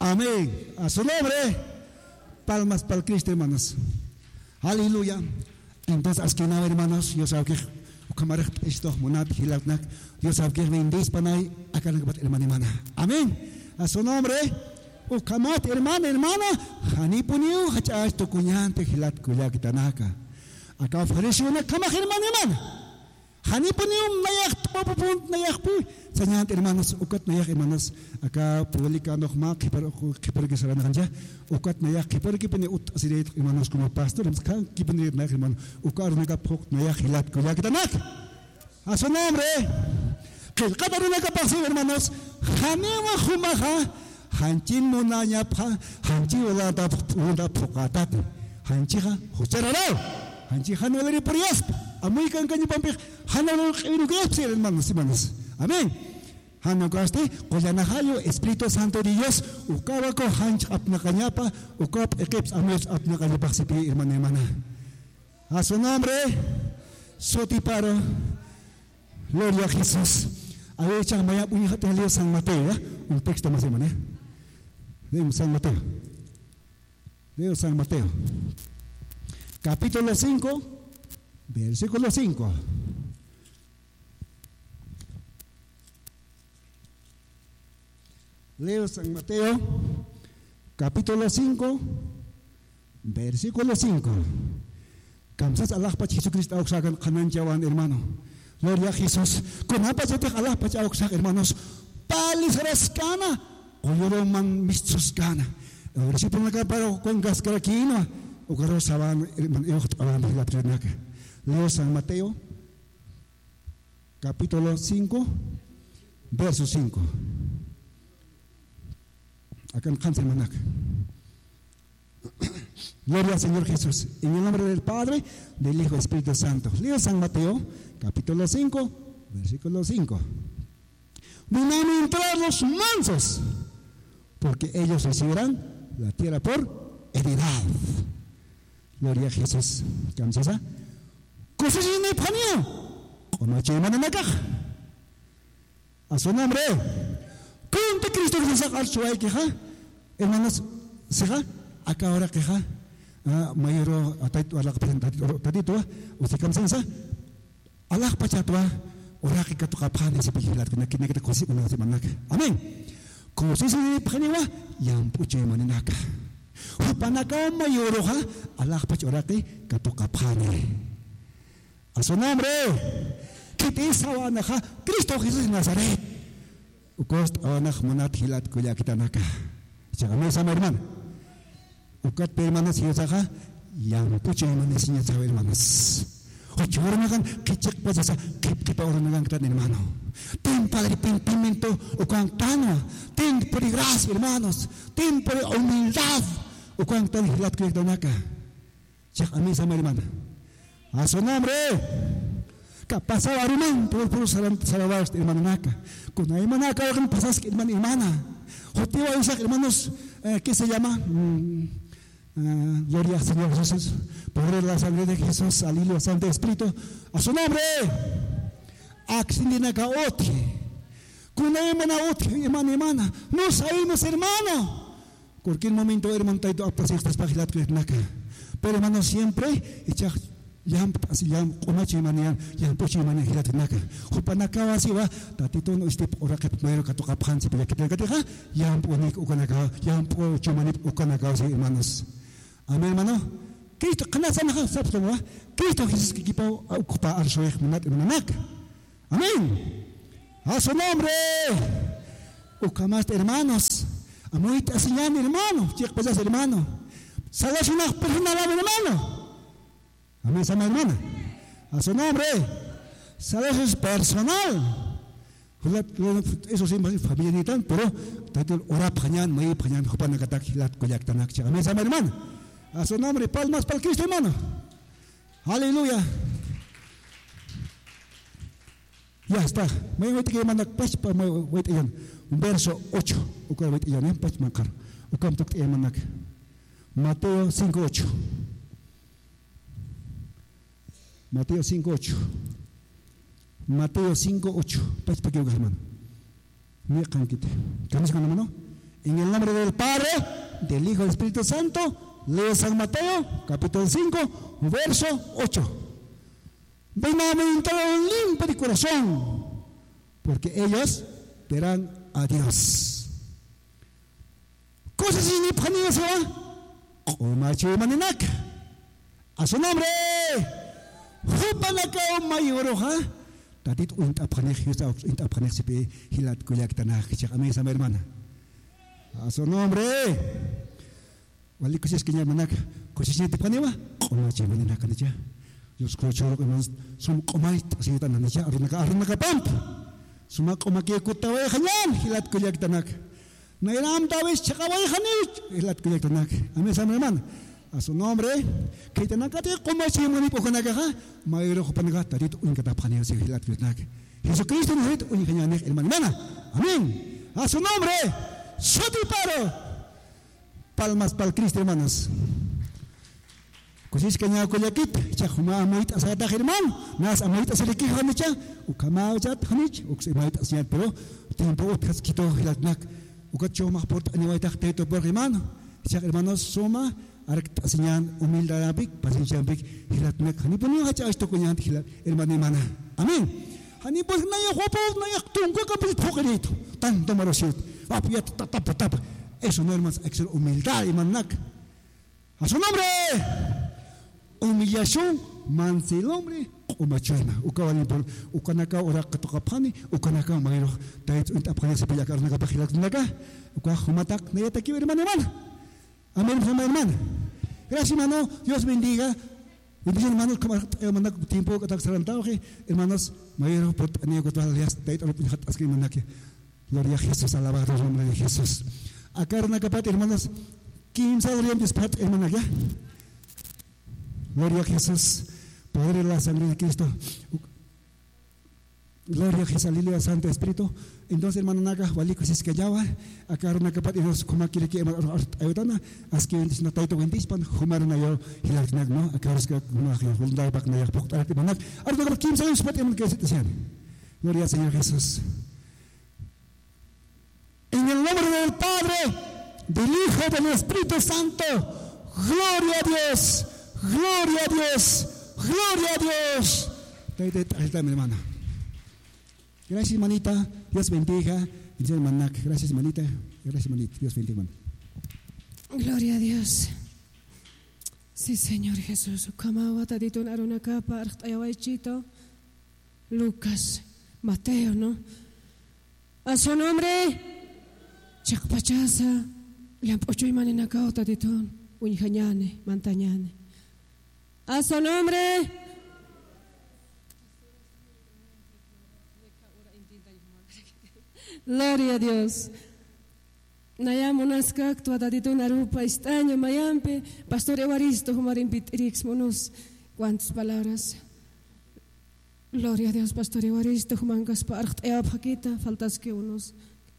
Amén. A su nombre. Palmas para el Cristo, hermanos. Aleluya. Entonces, aquí no, hermanos, yo sé que esto Dios sabe que bendice para ahí acá hermana. Amén. A su nombre. Ukamat hermana. Hanipuniu hachas to kunyante hilat kuya kitanaka. Acá ofrece una cama hermana. Hanipuniu nayak popopun nayak pu. Señante hermanos, ukat nayak hermanos. Acá publicando más que que será nanja. Ukat nayak que pone ut así hermanos como pastor. Kan que pone nayak hermano. Ukar nayak pok nayak hilat kuya kitanaka. A su nombre. Que el catarina capaz hermanos. Hanima humaha. Hanchin monanya pa, hanchi wala da pokatat, hanchiha huchararo, hanchi hanolari porias, amuy kan pampi hanolo inugaste hermanos. Amén. Hanogaste, Collanahayo, Espíritu Santo de Dios, Ukabaco hanch apnacanyapa, Ukap equips amos apnacanyapasipi hermana. A su nombre, Sotiparo, Gloria a Jesús. A ver, chamaya, un hijo de San Mateo, un texto más hermano. Leo San Mateo. Capítulo 5, versículo 5. Leo San Mateo, capítulo 5, versículo 5. Kamsas Allah pa Jesucristo auksakan kanan jawan hermano. Gloria a Jesús. Con apa jetek Allah pa auksak hermanos. Palis rascana. Oyoro man mistus gana. Ahora si por acá para con gas caraquino, o caro saban la trenaca. Leo San Mateo, capítulo 5, verso 5. Acá en Hansen Manac. Gloria al Señor Jesús. En el nombre del Padre, del Hijo y Espíritu Santo. Leo San Mateo, capítulo 5, versículo 5. Bienaventurados los mansos, porque ellos recibirán la tierra por heredad. Gloria a Jesús. Kamsasa. Cosas panio. Como chimananaca. A su nombre. Conte Cristo que se saca su queja. Hermanos, ¿seja? Acá ahora queja. Mayoro ataitu ala representativo. Usted kamsasa. Allah pachatua. Ora que tu capane se pigilat que te consigo una semana. Amén. Como se dice paniwa, yam puche maninaka. Upanaka mayoroha, Allah pachorate que tu capane. A su nombre, que te sawanaka, Cristo Jesús de Nazaret. Ukost awanach monat hilat kuya kitanaka. Chagame sama hermano. Ukat hermanos y osaja, yam puche manesinya sabe hermanos. Ocho ornagan que check pasasa que pa ornagan que hermano. Ten para arrepentimiento o cuantano, ten por gracia hermanos, ten por humildad o cuantano hilat que donaka. Check a mí sama hermana. A su nombre. Capasa argumento por salvar hermano naka. Con la hermana naka que pasas hermana. Jotiwa Isaac hermanos ¿qué se llama? Gloria al Señor Jesús, poder la sangre de Jesús, alivio Santo Espíritu, a su nombre. Axindina caoti, kuna hermana oti, hermana, no sabemos hermano. Cualquier momento hermano taito apasir estas páginas que naca. Pero hermano siempre echa yam así yam comachi manian yam pochi manian hilat naca. Jupanaka wasiwa tatito no este ora que primero que toca pansi para que te diga yam ponik ukanaka yam pochi manip ukanaka hermanos. Amén, hermano. Cristo, Cristo Jesús que equipo ocupa al sueño de amén. A su nombre. Ucamaste hermanos. Amuita señal hermano. Chico pasas hermano. Salas una persona hermano. Amén, sama hermana. A su nombre. Salas es personal. Eso sí, familia ni tan, pero tanto ora pañan, muy pañan, jupan nagatak hilat koyak tanak. Amén, sama hermana. A su nombre, palmas para el Cristo, hermano. Aleluya. Ya está. Me voy a que mandar paz para un verso 8. Ukar voy a paz makar. Ukam tuk emanak. Mateo 5:8. Mateo 5:8. Mateo 5:8. Paz para que hermano. Mira kan kita. Kamis kan hermano. En el nombre del Padre, del Hijo y del Espíritu Santo, lee San Mateo, capítulo 5, verso 8. Ven a mí todo limpio de corazón, porque ellos verán a Dios. Cosas sin panía se va. O macho maninak. A su nombre. Jupanaka o mayoroja. Tatit unt apanej yusa unt apanej sipi hilat kuyak tanah kicak amay sama hermana. A su nombre. Wali kusis kinya manak. Kusisnya tipaniwa. O macho maninak anaja. Los cochos son comait así tan anaja. Arunaka pamp. Suma komaki kutawa hanyan hilat kuyak tanak. Nairam tawis chakaway hanich hilat kuyak tanak. Amay sama hermana. A su nombre, que te nakate como si me dijo que nagaja, mayor jopanaga, tarit un catapania se hilat kuyak. Jesucristo nos dice un cañanek hermana. Amén. A su nombre, sotiparo. Palmas para el Cristo, hermanos. Kusis kanya kuyakit, chahuma amait asata herman, nas amait asaliki hanicha, ukama ujat hanich, uksimait asyat pero tiempo utkas kito hilatnak, ukacho mahport aniwaitak teto por hermano, chak hermanos soma, arak asinyan humildad abik, paciencia abik, hilatnak, hanipon yung hacha esto kunyan hilat hermana. Amen. Hanipon naya hopo naya tungko kapit pokerito, tanto marosut, apiat tap. Eso no hermanos, exer humildad hermanak. A su nombre. Humillación, manse el hombre, o machana, ukawalimpo, ukanaka, ora katokapani, ukanaka, mairo, tait, apane se pilla carne capajilak naga, ukahumatak, nayataki, hermano. Amén, hermano. Gracias, hermano. Dios bendiga. Bendición, hermanos, como manda tiempo que está salantado, hermanos, mairo, por tener que todas las días, tait, así manake. Gloria a Jesús, alabado el nombre de Jesús. Acá, hermanos, 15 días después, hermana, ya. Gloria a Jesús, poder de la sangre de Cristo. Gloria a Jesús, aleluya, Santo Espíritu. Entonces, hermano Naga, Waliko, si es que ya va, acá una capa de los como quiere que ayudana, as que no taito vendispan, humaron ayo, hilak no, acá es que no hay voluntad para que no haya poco de manak. Ahora, ¿por quién sabe en qué se decían? Gloria al Señor Jesús. En el nombre del Padre, del Hijo y del Espíritu Santo, gloria a Dios. Gloria a Dios, gloria a Dios. Ahí está mi hermana. Gracias, hermanita. Dios bendiga. Gracias, hermanita. Gracias, hermanita. Dios bendiga. Gloria a Dios. Sí, Señor Jesús. Kamawa tadito na aruna ka pa chito. Lucas, Mateo, ¿no? A su nombre, Chakpachasa, Lampocho y Maninacao taditón, Unjañane, Mantañane. A su nombre. Gloria a Dios. Nayamonaska actuadadito narupa estaño mayampe. Pastor Evaristo Jumarin Pitrix monos. ¿Cuántas palabras? Gloria a Dios, Pastor Evaristo Jumangas Part Eapakita. Faltas que unos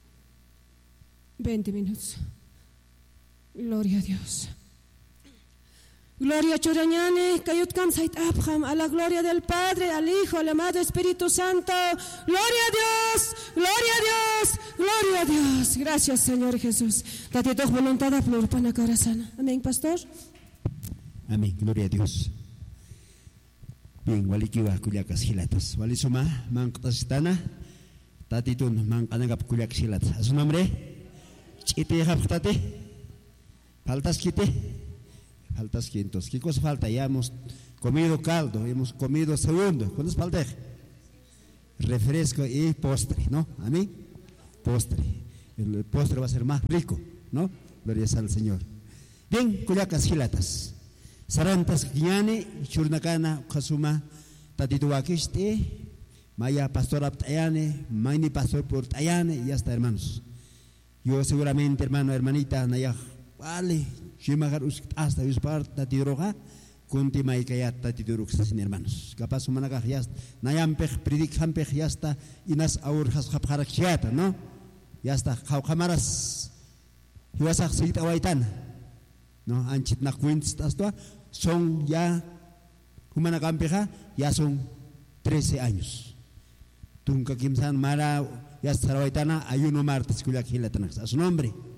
20 minutos. Gloria a Dios. Gloria a Chorañane, Kayut Kamsait Abraham, a la gloria del Padre, al Hijo, al amado Espíritu Santo. Gloria a Dios, gloria a Dios, gloria a Dios. Gracias, Señor Jesús. Date tu voluntad a flor para corazón. Amén, pastor. Amén, gloria a Dios. Bien, walikiwa kuliakas hilatas. Walisuma, manqtasitana, tatitun, manqanagap kuliak hilatas. A su nombre, chite haptate, faltas quite. Faltas quintos. ¿Qué cosa falta? Ya hemos comido caldo, hemos comido segundo. ¿Cuántos falta? Refresco y postre, ¿no? Amén. Postre. El postre va a ser más rico, ¿no? Gloria al Señor. Bien, kuyacas hilatas. Sarantas guiane, churnacana, kasuma, tatituakiste, maya pastor aptayane, maini pastor por tayane, y hasta hermanos. Yo seguramente, hermano, hermanita, naya, vale. Shimagar hasta uspar tatiroja, kunti maikayat tatiruk sin hermanos. Capaz humanaga yast, nayampech, pridik hampech yasta, inas aurjas hapjarakiata, ¿no? Yasta, jaucamaras, yuasak sita waitan, ¿no? Anchit nakwins tastua, son ya, humanagampeja, ya son 13 años. Tunca kimsan mara, yasta waitana, ayuno martes, kuyak hilatanas, a su nombre.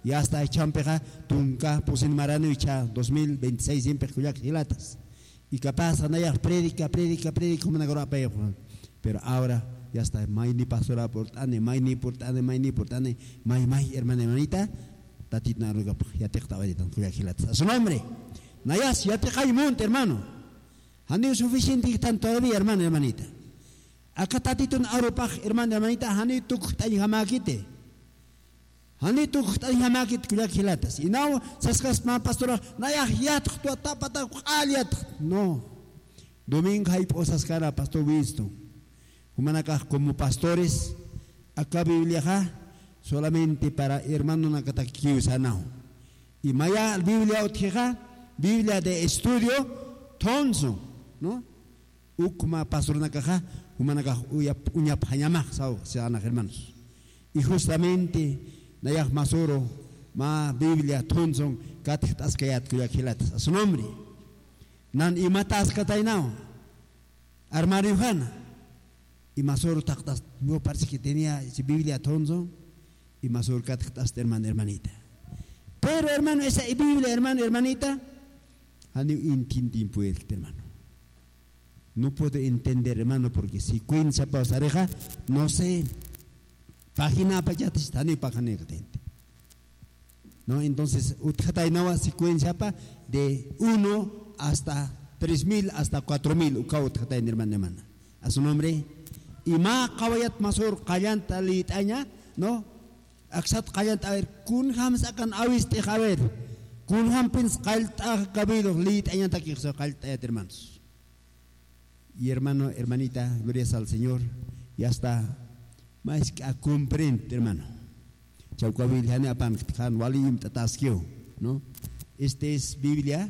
ya está champeja tunca pusin marano icha 2026 siempre kuyak hilatas y capaz anaya predica como una gora pero ahora ya está maini pastora portane maini portane mai hermanita tatitna ruga ya te estaba de kuyak hilatas a su nombre nayas ya te hay monte hermano hani suficiente tan todavía hermanita acá tatitun aropaj hermanita hani tuk tani hamakite hani tuk tani hamakit kuyak hilatas y now saskas ma pastora naya yat tu tapata aliat no domingo hay posas cara pastor visto humanaka como pastores acá Biblia solamente para hermano nakatakiu sanao y maya Biblia otjeja Biblia de estudio tonso no ukma pastor nakaja humanaka uña panyama sao sean hermanos y justamente nayah masoro ma Biblia tonson katas kayat kuyak hilatas a su nombre nan imatas katainao armario jana y masoro taktas no parece que tenía Biblia tonson y masoro katas hermanita pero hermano esa Biblia hermanita hani intintin puede hermano no puedo entender hermano porque si cuenta pasareja no sé página para ya está ni página no entonces utjatainawa secuencia de 1 hasta 3000 hasta 4000 ukau utjatain hermana a su nombre y ma qawayat masur qallant litanya no aksat qallant a ver kun hams akan awis te khaber kun ham pins qalta kabido litanya takikso qalta hermanos y hermanita gloria al Señor ya está más que a comprender hermano chaukabil hane apan kan walim tataskio no este es Biblia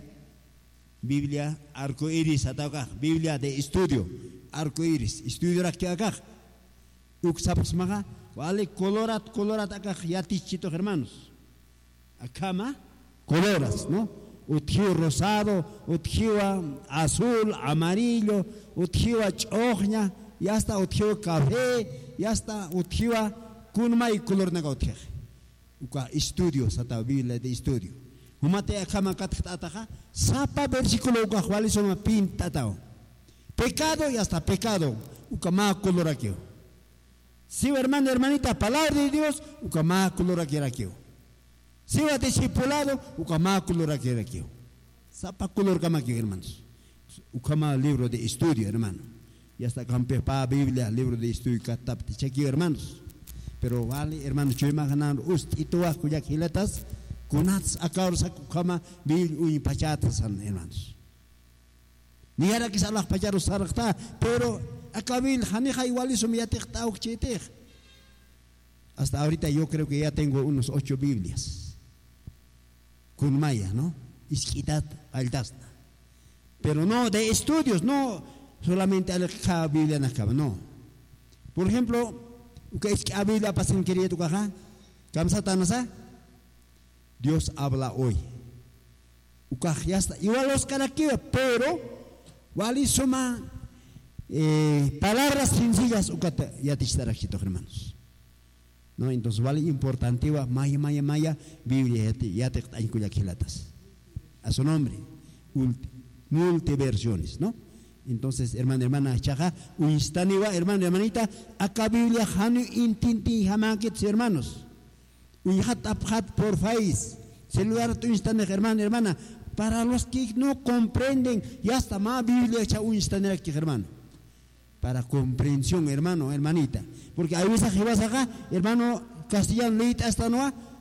arco iris ataka Biblia de estudio arco iris estudio rakti akak uksaps maga wale colorat akak yatichito hermanos akama coloras no uthiu rosado uthiu azul amarillo uthiu chogna ya está uthiu café ya está uthiu kunmai color naga uthiu uka estudio sata Biblia de estudio humate akama katata sapa versículo uka wali soma pinta tao pecado ya está pecado uka ma color aquí si hermanita palabra de Dios uka ma color aquí si va discipulado ukama color aquí sapa color kama aquí hermanos ukama libro de estudio hermano ya está campe pa Biblia libro de estudio katab chequio hermanos pero vale hermanos yo imaginar itu aku ya hilatas kunats akar sakama bil uy pachatas hermanos ni era que salah pacharos sarakta pero akabil hanija igual sumiyatik tauk chetek hasta ahorita yo creo que ya tengo unos 8 Biblias con maya, ¿no? Isquitat aldasna. Pero no de estudios, no solamente al Biblia nakaba, no. Por ejemplo, que es que Biblia pasen quería tu caja, kamsatanasa, Dios habla hoy. Ya está, igual los caraquillos, pero wali suma palabras sencillas, ya te estará aquí, hermanos. No, entonces vale importante maya Biblia ya te hay cuyaquilatas a su nombre multiversiones, ¿no? Entonces hermana chaja uistaniwa hermanita acá Biblia hanu intinti hamakit hermanos uyhat abhat por face celular tu instante hermana para los que no comprenden ya está más Biblia cha un instante aquí hermano para comprensión hermanita porque hay veces que vas acá hermano castellano leíta hasta no